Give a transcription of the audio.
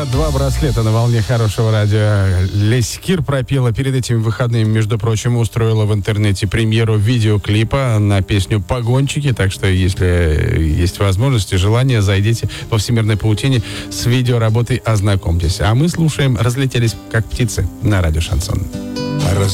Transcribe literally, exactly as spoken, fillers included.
Про два браслета на волне хорошего радио. Леся Кир пропела перед этими выходными, между прочим, устроила в интернете премьеру видеоклипа на песню «Погонщики». Так что, если есть возможность и желание, зайдите во «Всемирной паутине» с видеоработой, ознакомьтесь. А мы слушаем «Разлетелись как птицы» на радио «Шансон».